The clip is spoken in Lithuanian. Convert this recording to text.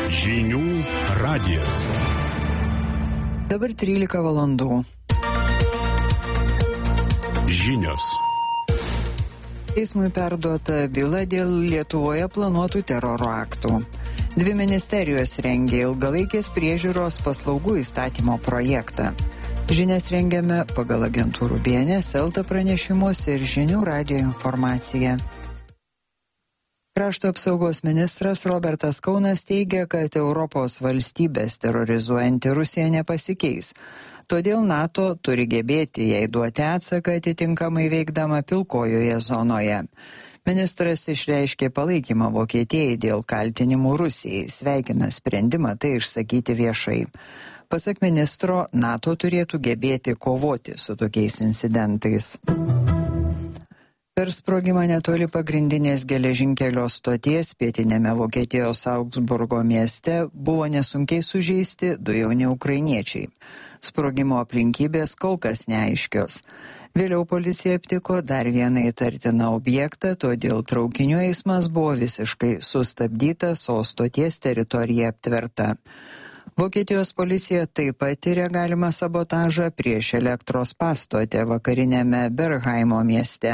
Žinių radijas. Dabar 13 valandų. Žinios. Teismui perduota byla dėl Lietuvoje planuotų teroro aktų. Dvi ministerijos rengia ilgalaikės priežiūros paslaugų įstatymo projektą. Žinias rengiame pagal agentūrų BNS, Elta pranešimus ir Žinių radijo informaciją. Krašto apsaugos ministras Robertas Kaunas teigia, kad Europos valstybės terorizuojanti Rusija nepasikeis. Todėl NATO turi gebėti jai duoti atsaką atitinkamai veikdama pilkojoje zonoje. Ministras išreiškė palaikymą Vokietijai dėl kaltinimų Rusijai, sveikina sprendimą tai išsakyti viešai. Pasak ministro, NATO turėtų gebėti kovoti su tokiais incidentais. Per sprogimą netoli pagrindinės geležinkelio stoties pietinėme Vokietijos Augsburgo mieste buvo nesunkiai sužeisti 2 jauni ukrainiečiai. Sprogimo aplinkybės kol kas neaiškios. Vėliau policija aptiko dar vieną įtartiną objektą, todėl traukinių eismas buvo visiškai sustabdytas, o stoties teritorija aptverta. Vokietijos policija taip pat tyrė galimą sabotažą prieš elektros pastotę vakariniame Berghaimo mieste.